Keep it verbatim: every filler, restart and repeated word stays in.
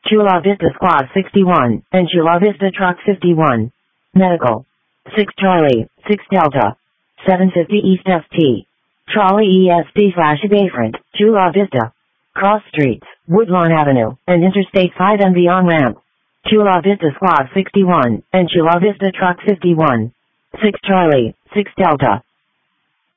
Chula Vista Squad sixty-one, and Chula Vista Truck fifty-one. Medical. six Charlie, six Delta. seven fifty East S T. Trolley E S T slash Bayfront, Chula Vista. Cross Streets, Woodlawn Avenue, and Interstate five and beyond ramp. Chula Vista Squad sixty-one, and Chula Vista Truck fifty-one. six Charlie, six Delta.